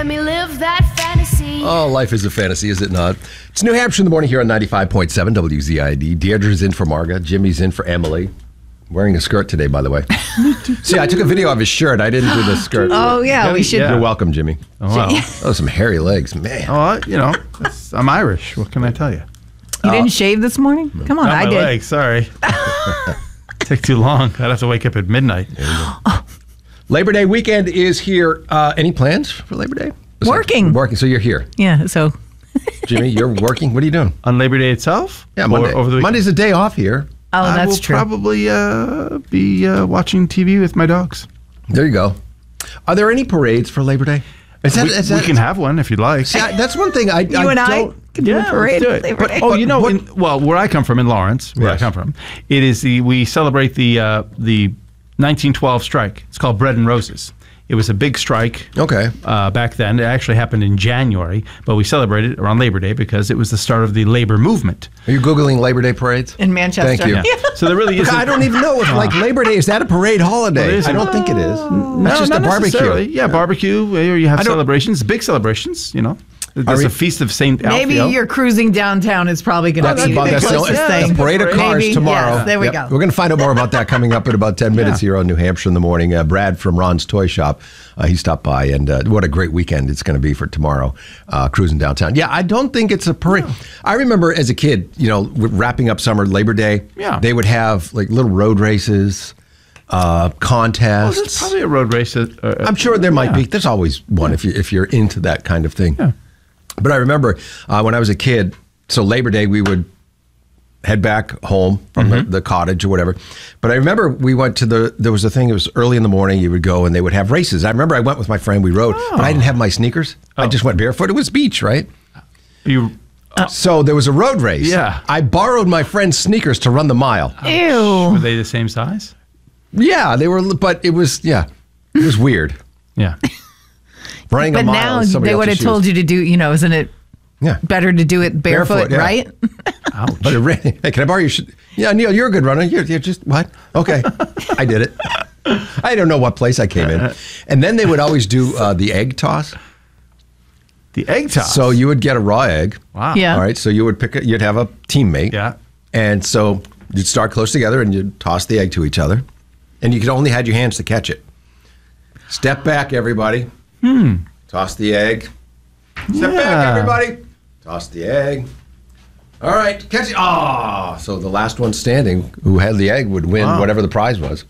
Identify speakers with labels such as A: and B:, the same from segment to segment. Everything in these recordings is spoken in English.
A: me live that fantasy.
B: Oh, life is a fantasy, is it not? It's New Hampshire in the morning here on 95.7 WZID. Deirdre's in for Marga. Jimmy's in for Emily. Wearing a skirt today, by the way. See, I took a video of his shirt. I didn't do the skirt.
C: Oh, yeah, we should.
B: You're welcome, Jimmy.
D: Oh, wow.
B: Oh, some hairy legs, man.
D: Oh, I'm Irish. What can I tell you?
C: You didn't shave this morning? Come on,
D: Not
C: I
D: my
C: did.
D: legs, sorry. Take too long. I'd have to wake up at midnight.
B: Labor Day weekend is here. Any plans for Labor Day?
C: Working.
B: Working, so you're here.
C: Yeah, so.
B: Jimmy, you're working. What are you doing?
D: On Labor Day itself?
B: Yeah,
D: Or
B: Monday.
D: over the weekend?
B: Monday's a day off here.
C: Oh,
D: I
C: that's
D: will
C: true.
D: probably be watching TV with my dogs.
B: There you go. Are there any parades for Labor Day?
D: We can have one if you'd like.
B: See, that's one thing I
C: You and I
B: don't.
C: can do a parade.
D: let's do it.
C: Labor Day.
D: Where I come from in Lawrence, where I
B: Yes.
D: come from, it is we celebrate the 1912 strike. It's called Bread and Roses. It was a big strike.
B: Okay.
D: Back then, it actually happened in January, but we celebrated it around Labor Day because it was the start of the labor movement.
B: Are you Googling Labor Day parades?
C: In Manchester.
B: Thank you.
D: Yeah. So there really
B: Look,
D: isn't.
B: I don't even know if like Labor Day, is that a parade holiday?
D: Well, it isn't.
B: I don't think it is.
D: No,
B: That's just
D: not
B: a barbecue.
D: necessarily. Yeah, barbecue. Or you have celebrations, big celebrations. There's a feast of St.
C: Maybe
D: Alfio.
C: you're cruising downtown is probably going to be the
B: That's
C: closest thing.
B: the parade of cars
C: Maybe.
B: tomorrow.
C: Yes, there we go.
B: We're going to find out more about that coming up in about 10 minutes here on New Hampshire in the morning. Brad from Ron's Toy Shop, he stopped by, and what a great weekend it's going to be for tomorrow, cruising downtown. Yeah, I don't think it's a parade. No. I remember as a kid, wrapping up summer, Labor Day, they would have like little road races, contests.
D: Well, there's probably a road race.
B: I'm sure there might be. There's always one if you're into that kind of thing.
D: Yeah.
B: But I remember when I was a kid, so Labor Day, we would head back home from the cottage or whatever. But I remember we went to there was a thing, it was early in the morning, you would go and they would have races. I remember I went with my friend, we rode, but I didn't have my sneakers. I just went barefoot. It was beach, right? So there was a road race.
D: Yeah.
B: I borrowed my friend's sneakers to run the mile.
C: Ew.
D: Were they the same size?
B: Yeah, they were, but it was weird.
D: Yeah.
B: Running
C: But
B: a mile
C: now
B: in somebody
C: they would have
B: else's
C: told
B: shoes.
C: you to do, isn't it better to do it barefoot,
B: yeah.
C: right?
D: Ouch.
B: But hey, can I borrow your shoes? Yeah, Neil, you're a good runner. You're just, what? Okay. I did it. I don't know what place I came in. And then they would always do the egg toss.
D: The egg toss?
B: So you would get a raw egg.
D: Wow.
C: Yeah.
B: All right. So you would you'd have a teammate.
D: Yeah.
B: And so you'd start close together and you'd toss the egg to each other. And you could only had your hands to catch it. Step back, everybody. Toss the egg. Step back, everybody. Toss the egg. All right, catch it. So the last one standing who had the egg would win whatever the prize was.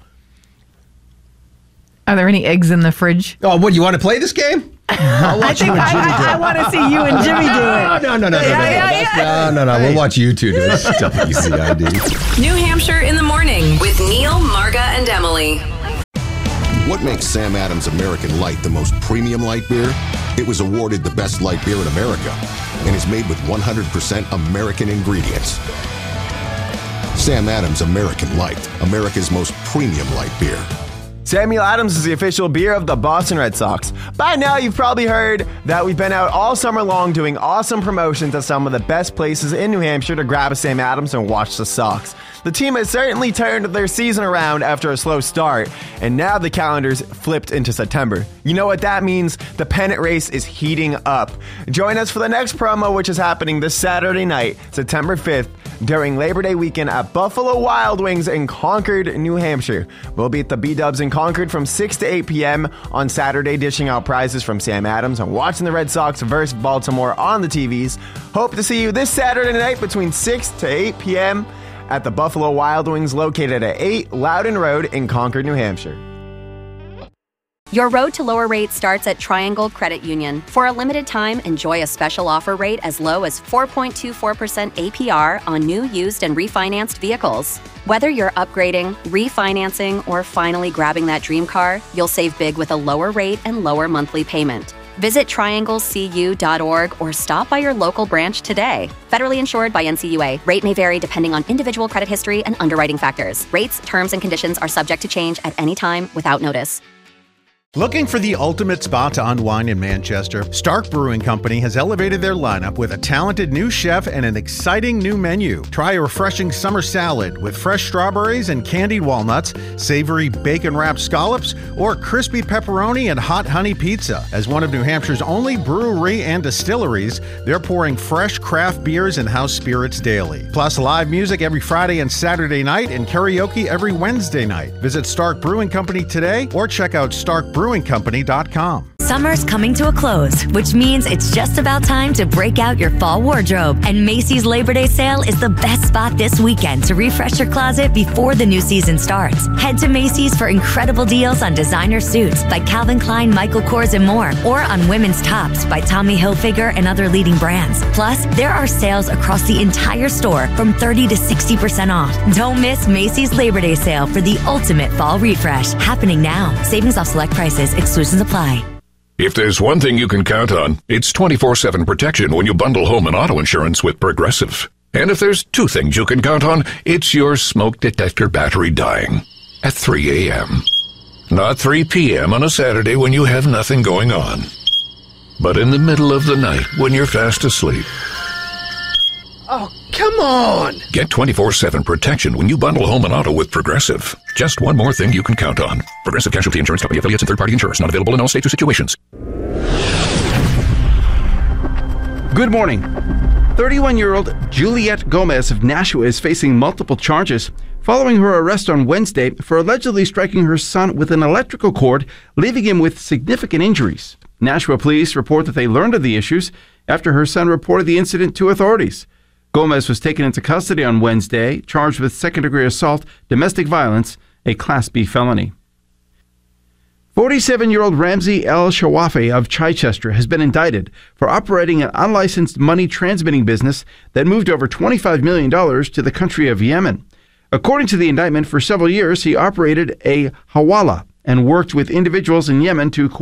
C: Are there any eggs in the fridge?
B: Oh, what, you want to play this game? I'll watch you and Jimmy do it.
C: I want to see you and Jimmy do it.
B: No. We'll watch you two do it. WCID.
E: New Hampshire in the morning with Neil, Marga, and Emily.
F: What makes Sam Adams American Light the most premium light beer? It was awarded the best light beer in America and is made with 100% American ingredients. Sam Adams American Light, America's most premium light beer.
G: Samuel Adams is the official beer of the Boston Red Sox. By now, you've probably heard that we've been out all summer long doing awesome promotions at some of the best places in New Hampshire to grab a Sam Adams and watch the Sox. The team has certainly turned their season around after a slow start, and now the calendar's flipped into September. You know what that means? The pennant race is heating up. Join us for the next promo, which is happening this Saturday night, September 5th, during Labor Day weekend at Buffalo Wild Wings in Concord, New Hampshire. We'll be at the B-Dubs in Concord from 6 to 8 p.m. on Saturday, dishing out prizes from Sam Adams and watching the Red Sox versus Baltimore on the TVs. Hope to see you this Saturday night between 6 to 8 p.m. at the Buffalo Wild Wings located at 8 Loudon Road in Concord, New Hampshire.
H: Your road to lower rates starts at Triangle Credit Union. For a limited time, enjoy a special offer rate as low as 4.24% APR on new, used, and refinanced vehicles. Whether you're upgrading, refinancing, or finally grabbing that dream car, you'll save big with a lower rate and lower monthly payment. Visit trianglecu.org or stop by your local branch today. Federally insured by NCUA. Rate may vary depending on individual credit history and underwriting factors. Rates, terms, and conditions are subject to change at any time without notice.
I: Looking for the ultimate spot to unwind in Manchester? Stark Brewing Company has elevated their lineup with a talented new chef and an exciting new menu. Try a refreshing summer salad with fresh strawberries and candied walnuts, savory bacon-wrapped scallops, or crispy pepperoni and hot honey pizza. As one of New Hampshire's only brewery and distilleries, they're pouring fresh craft beers and house spirits daily. Plus live music every Friday and Saturday night and karaoke every Wednesday night. Visit Stark Brewing Company today or check out starkbrewingcompany.com.
J: Summer's coming to a close, which means it's just about time to break out your fall wardrobe. And Macy's Labor Day sale is the best spot this weekend to refresh your closet before the new season starts. Head to Macy's for incredible deals on designer suits by Calvin Klein, Michael Kors, and more, or on women's tops by Tommy Hilfiger and other leading brands. Plus, there are sales across the entire store from 30 to 60% off. Don't miss Macy's Labor Day sale for the ultimate fall refresh. Happening now. Savings off select prices. Exclusions apply.
K: If there's one thing you can count on, it's 24/7 protection when you bundle home and auto insurance with Progressive. And if there's two things you can count on, it's your smoke detector battery dying at 3 a.m. Not 3 p.m. on a Saturday when you have nothing going on, but in the middle of the night when you're fast asleep.
C: Oh, come on!
K: Get 24/7 protection when you bundle home and auto with Progressive. Just one more thing you can count on. Progressive Casualty Insurance Company, affiliates, and third-party insurers. Not available in all states or situations.
D: Good morning. 31-year-old Juliette Gomez of Nashua is facing multiple charges following her arrest on Wednesday for allegedly striking her son with an electrical cord, leaving him with significant injuries. Nashua police report that they learned of the issues after her son reported the incident to authorities. Gomez was taken into custody on Wednesday, charged with second-degree assault, domestic violence, a Class B felony. 47-year-old Ramzi El-Shawafi of Chichester has been indicted for operating an unlicensed money transmitting business that moved over $25 million to the country of Yemen. According to the indictment, for several years he operated a hawala and worked with individuals in Yemen to